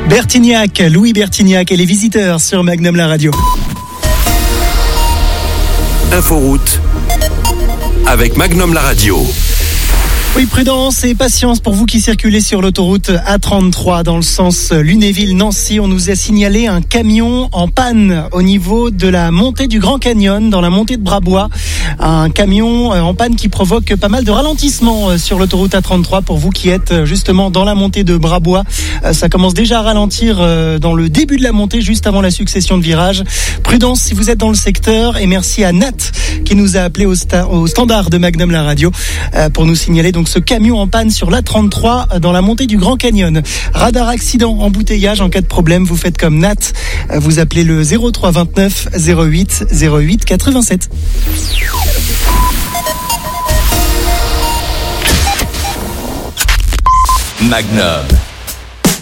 Bertignac, Louis Bertignac et les visiteurs sur Magnum la radio. Inforoute avec Magnum la radio. Oui, prudence et patience pour vous qui circulez sur l'autoroute A33 dans le sens Lunéville-Nancy. On nous a signalé un camion en panne au niveau de la montée du Grand Canyon, dans la montée de Brabois. Un camion en panne qui provoque pas mal de ralentissements sur l'autoroute A33 pour vous qui êtes justement dans la montée de Brabois. Ça commence déjà à ralentir dans le début de la montée, juste avant la succession de virages. Prudence si vous êtes dans le secteur et merci à Nat qui nous a appelé au standard de Magnum la radio pour nous signaler donc ce camion en panne sur l'A33 dans la montée du Grand Canyon. Radar accident, embouteillage, en cas de problème, vous faites comme Nat, vous appelez le 03 29 08 08 87. Magnum.